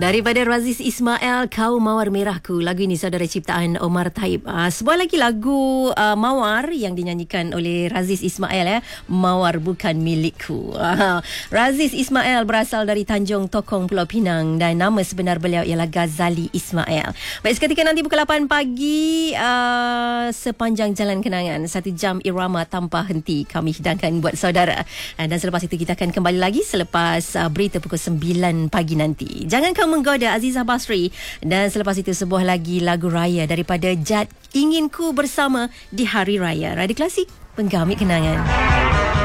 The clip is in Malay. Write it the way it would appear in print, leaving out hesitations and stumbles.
Daripada Raziz Ismail, Kau Mawar Merahku. Lagu ini saudara ciptaan Omar Taib. Sebuah lagi lagu Mawar yang dinyanyikan oleh Raziz Ismail, Mawar Bukan Milikku. Raziz Ismail berasal dari Tanjung Tokong, Pulau Pinang, dan nama sebenar beliau ialah Ghazali Ismail. Baik, seketika nanti pukul 8 pagi, sepanjang Jalan Kenangan, 1 jam irama tanpa henti kami hidangkan buat saudara. Dan selepas itu kita akan kembali lagi selepas berita pukul 9 pagi nanti. Jangan kau menggoda, Azizah Basri. Dan selepas itu sebuah lagi lagu raya daripada Jad, Inginku Bersama di Hari Raya. Radio Klasik, penggamit kenangan.